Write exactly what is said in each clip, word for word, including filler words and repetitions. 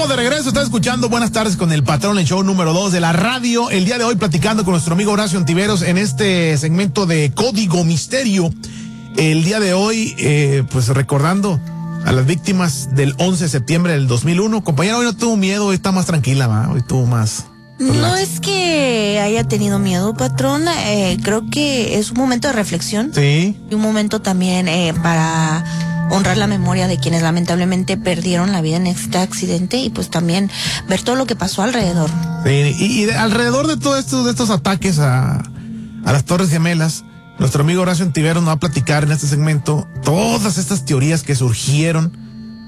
Estamos de regreso, está escuchando Buenas Tardes con el Patrón, el show número dos de la radio. El día de hoy platicando con nuestro amigo Horacio Ontiveros en este segmento de Código Misterio. El día de hoy, eh, pues recordando a las víctimas del once de septiembre del dos mil uno. Compañero, hoy no tuvo miedo, hoy está más tranquila, ¿va? Hoy tuvo más... relax. No es que haya tenido miedo, patrón. Eh, creo que es un momento de reflexión. Sí. Y un momento también eh, para honrar la memoria de quienes lamentablemente perdieron la vida en este accidente y pues también ver todo lo que pasó alrededor. Sí, y, y de, alrededor de todo esto, de estos ataques a, a las Torres Gemelas, nuestro amigo Horacio Ontiveros nos va a platicar en este segmento todas estas teorías que surgieron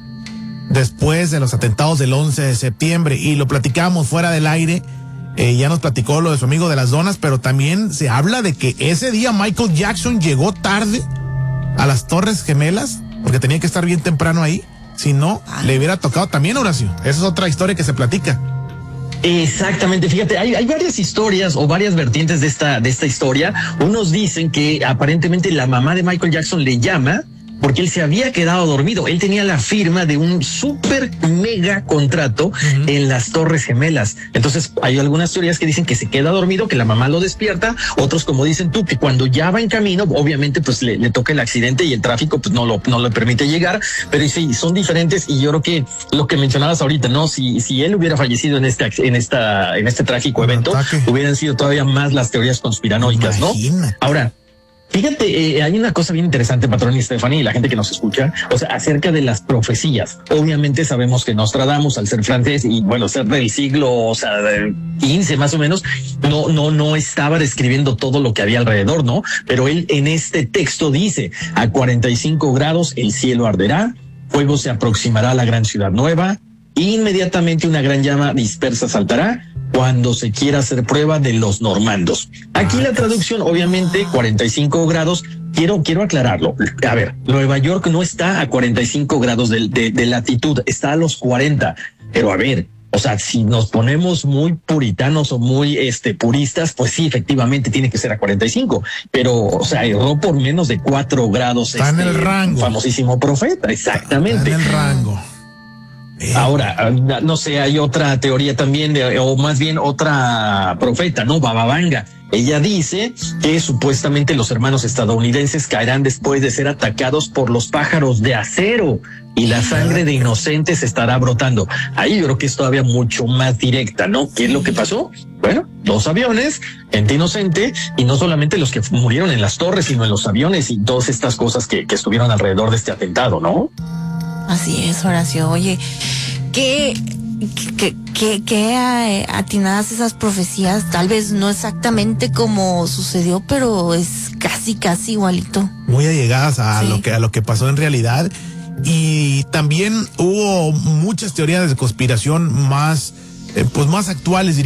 después de los atentados del once de septiembre, y lo platicamos fuera del aire. Eh, ya nos platicó lo de su amigo de las donas, pero también se habla de que ese día Michael Jackson llegó tarde a las Torres Gemelas porque tenía que estar bien temprano ahí. Si no, le hubiera tocado también, Horacio. Esa es otra historia que se platica. Exactamente, fíjate, hay, hay varias historias o varias vertientes de esta, de esta historia. Unos dicen que aparentemente la mamá de Michael Jackson le llama porque él se había quedado dormido. Él tenía la firma de un súper mega contrato uh-huh. en las Torres Gemelas. Entonces hay algunas teorías que dicen que se queda dormido, que la mamá lo despierta. Otros, como dicen tú, que cuando ya va en camino, obviamente pues le, le toca el accidente y el tráfico pues no lo, no le permite llegar. Pero sí, son diferentes, y yo creo que lo que mencionabas ahorita, ¿no? Si, si él hubiera fallecido en este, en esta, en este trágico evento, hubieran sido todavía más las teorías conspiranoicas, Imagínate. ¿no? Ahora, fíjate, eh, hay una cosa bien interesante, Patrón y Stephanie, y la gente que nos escucha, o sea, acerca de las profecías. Obviamente sabemos que Nostradamus, al ser francés y bueno, ser del siglo, o sea, del quince más o menos, no, no, no estaba describiendo todo lo que había alrededor, ¿no? Pero él en este texto dice: a cuarenta y cinco grados el cielo arderá, fuego se aproximará a la gran ciudad nueva, inmediatamente una gran llama dispersa saltará cuando se quiera hacer prueba de los normandos. Aquí la traducción, obviamente, cuarenta y cinco grados. Quiero, quiero aclararlo. A ver, Nueva York no está a cuarenta y cinco grados de, de, de latitud, está a los cuarenta. Pero a ver, o sea, si nos ponemos muy puritanos o muy este puristas, pues sí, efectivamente tiene que ser a cuarenta y cinco. Pero, o sea, erró por menos de cuatro grados. Está este, en el rango. Famosísimo profeta, exactamente. Está en el rango. Eh. Ahora, no sé, hay otra teoría también, de, o más bien otra profeta, ¿no? Baba Vanga. Ella dice que supuestamente los hermanos estadounidenses caerán después de ser atacados por los pájaros de acero y la sangre de inocentes estará brotando. Ahí yo creo que es todavía mucho más directa, ¿no? ¿Qué es lo que pasó? Bueno, dos aviones, gente inocente, y no solamente los que murieron en las torres, sino en los aviones y todas estas cosas que, que estuvieron alrededor de este atentado, ¿no? Así es, Horacio. Oye, qué, qué, qué, qué atinadas esas profecías. Tal vez no exactamente como sucedió, pero es casi, casi igualito. Muy allegadas a sí. lo que a lo que pasó en realidad. Y también hubo muchas teorías de conspiración más, eh, pues más actuales,